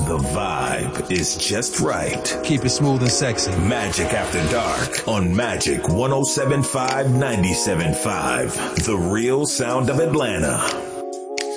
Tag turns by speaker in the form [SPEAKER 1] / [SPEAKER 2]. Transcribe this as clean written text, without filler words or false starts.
[SPEAKER 1] The vibe is just right.
[SPEAKER 2] Keep it smooth and sexy.
[SPEAKER 1] Magic After Dark on Magic 107.5 97.5. The real sound of Atlanta.